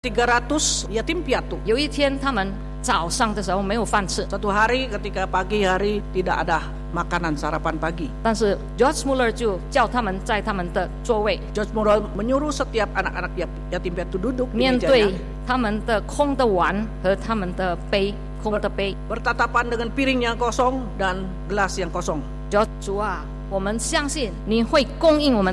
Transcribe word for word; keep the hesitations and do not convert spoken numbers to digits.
tiga ratus yatim piatu. 有一天，他们早上的时候没有饭吃， Satu hari ketika pagi hari tidak ada makanan sarapan pagi. 但是 George Muller 就叫他们在他们的座位 George Muller menyuruh setiap anak-anak yatim piatu duduk di 面对 mejanya, 他们的空的碗和他们的杯，空的杯。 bertatapan dengan piring yang kosong dan gelas yang kosong. George 主啊，我们相信你会供应我们